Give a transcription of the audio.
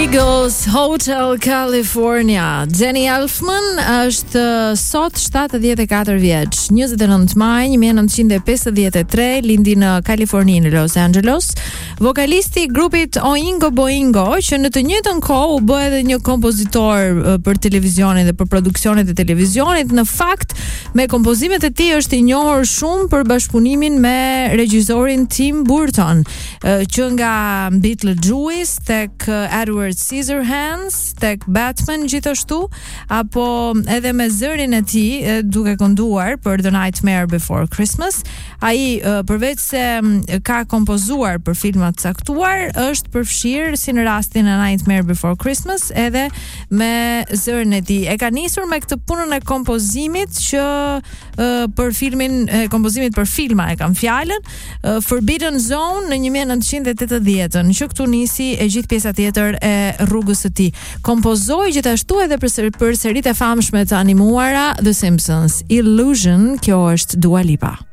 Eagles Hotel California. Jenny Elfman është sot 74 vjeç. 29 maj 1953 lindi në Kaliforni në Los Angeles. Vokalisti i grupit Oingo Boingo, që në të njëjtën kohë u bë edhe një kompozitor për televizionin dhe për produksionet e televizionit. Në fakt, me kompozimet e tij është i njohur shumë për bashkëpunimin me regjisorin Tim Burton, që nga Beetlejuice tek Edward Scissorhands, tek Batman gjithashtu, apo edhe me zërin e tij duke kënduar për The Nightmare Before Christmas. Ai përveç se ka kompozuar për filma të caktuar, është përfshirë si në rastin e Nightmare Before Christmas edhe me zërin e tij. E ka nisur me këtë punën e kompozimit që për filmin, kompozimit për filma e kam fjalën, Forbidden Zone në 1980-ën, që këtu nisi e gjithë pjesa tjetër e rrugës së tij. Kompozoi gjithashtu edhe për seritë e famshme të animuara The Simpsons. Illusion, kjo është Dua Lipa.